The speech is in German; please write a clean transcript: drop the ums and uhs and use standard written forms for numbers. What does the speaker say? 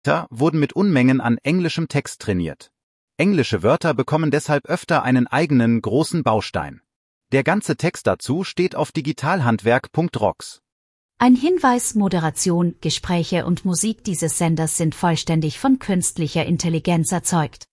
wurden mit Unmengen an englischem Text trainiert. Englische Wörter bekommen deshalb öfter einen eigenen großen Baustein. Der ganze Text dazu steht auf digitalhandwerk.rocks. Ein Hinweis: Moderation, Gespräche und Musik dieses Senders sind vollständig von künstlicher Intelligenz erzeugt.